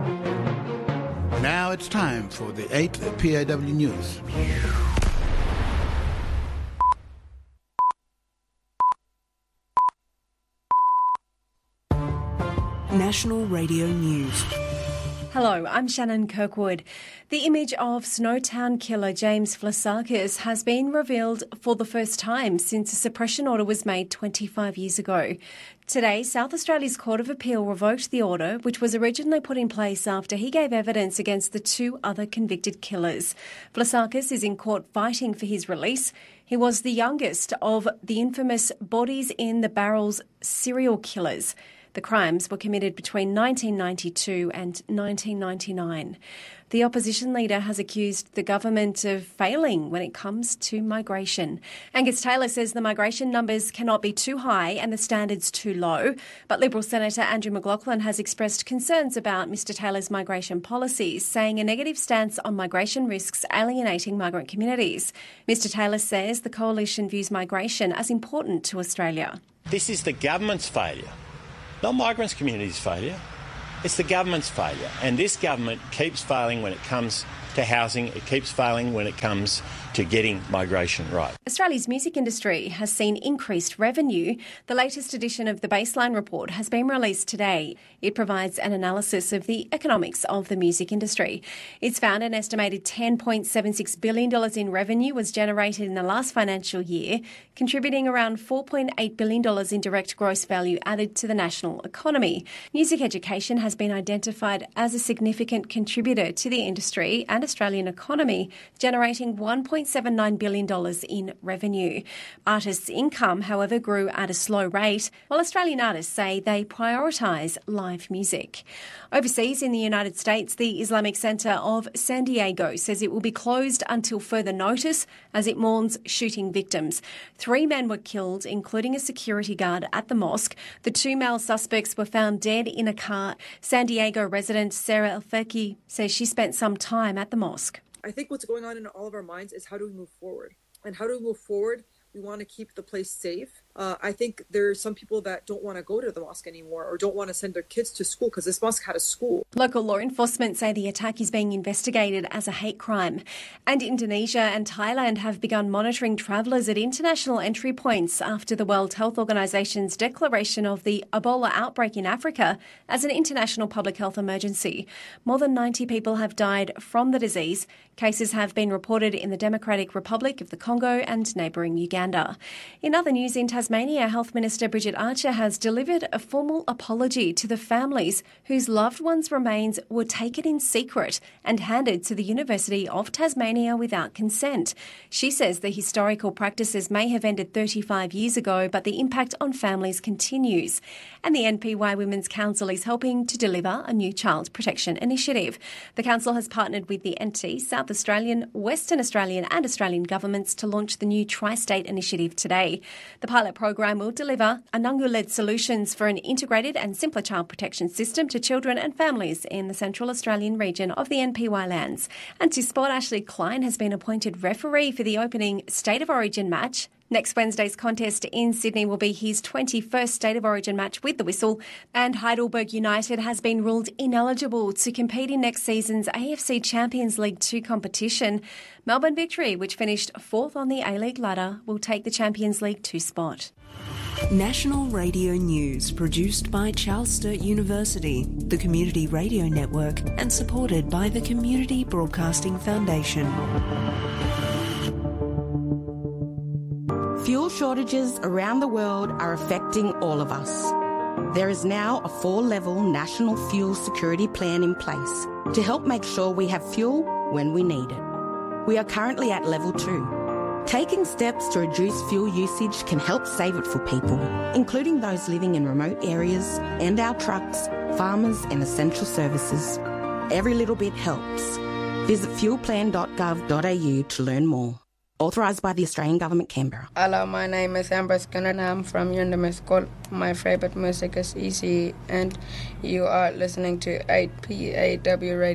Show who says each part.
Speaker 1: Now it's time for the 8th PAW News.
Speaker 2: National Radio News.
Speaker 3: Hello, I'm Shannon Kirkwood. The image of Snowtown killer James Vlasakis has been revealed for the first time since a suppression order was made 25 years ago. Today, South Australia's Court of Appeal revoked the order, which was originally put in place after he gave evidence against the two other convicted killers. Vlasakis is in court fighting for his release. He was the youngest of the infamous Bodies in the Barrels serial killers. The crimes were committed between 1992 and 1999. The opposition leader has accused the government of failing when it comes to migration. Angus Taylor says the migration numbers cannot be too high and the standards too low. But Liberal Senator Andrew McLaughlin has expressed concerns about Mr Taylor's migration policies, saying a negative stance on migration risks alienating migrant communities. Mr Taylor says the coalition views migration as important to Australia.
Speaker 4: This is the government's failure. Not migrants' communities' failure. It's the government's failure. And this government keeps failing when it comes to housing. It keeps failing when it comes to getting migration right.
Speaker 3: Australia's music industry has seen increased revenue. The latest edition of the Baseline Report has been released today. It provides an analysis of the economics of the music industry. It's found an estimated $10.76 billion in revenue was generated in the last financial year, contributing around $4.8 billion in direct gross value added to the national economy. Music education has been identified as a significant contributor to the industry and Australian economy, generating $1.79 billion in revenue. Artists' income, however, grew at a slow rate, while Australian artists say they prioritise live music. Overseas in the United States, the Islamic Center of San Diego says it will be closed until further notice as it mourns shooting victims. 3 men were killed, including a security guard at the mosque. The 2 male suspects were found dead in a car. San Diego resident Sarah Alfeki says she spent some time at the mosque.
Speaker 5: I think what's going on in all of our minds is how do we move forward? And how do we move forward? We want to keep the place safe. I think there are some people that don't want to go to the mosque anymore or don't want to send their kids to school because this mosque had a school.
Speaker 3: Local law enforcement say the attack is being investigated as a hate crime. And Indonesia and Thailand have begun monitoring travellers at international entry points after the World Health Organization's declaration of the Ebola outbreak in Africa as an international public health emergency. More than 90 people have died from the disease. Cases have been reported in the Democratic Republic of the Congo and neighbouring Uganda. In other news, in Tasmania, Health Minister Bridget Archer has delivered a formal apology to the families whose loved ones' remains were taken in secret and handed to the University of Tasmania without consent. She says the historical practices may have ended 35 years ago, but the impact on families continues. And the NPY Women's Council is helping to deliver a new child protection initiative. The council has partnered with the NT, South Australian, Western Australian and Australian governments to launch the new Tri-State initiative today. The pilot program will deliver Anangu-led solutions for an integrated and simpler child protection system to children and families in the Central Australian region of the NPY lands. And to sport, Ashley Klein has been appointed referee for the opening State of Origin match. Next Wednesday's contest in Sydney will be his 21st State of Origin match with the whistle, and Heidelberg United has been ruled ineligible to compete in next season's AFC Champions League 2 competition. Melbourne Victory, which finished 4th on the A-League ladder, will take the Champions League 2 spot.
Speaker 2: National Radio News, produced by Charles Sturt University, the Community Radio Network, and supported by the Community Broadcasting Foundation.
Speaker 6: Fuel shortages around the world are affecting all of us. There is now a 4-level national fuel security plan in place to help make sure we have fuel when we need it. We are currently at level 2. Taking steps to reduce fuel usage can help save it for people, including those living in remote areas and our trucks, farmers and essential services. Every little bit helps. Visit fuelplan.gov.au to learn more. Authorised by the Australian Government, Canberra.
Speaker 7: Hello, my name is Amber Skinner and I'm from Yundum School. My favourite music is Easy and you are listening to 8PAW Radio.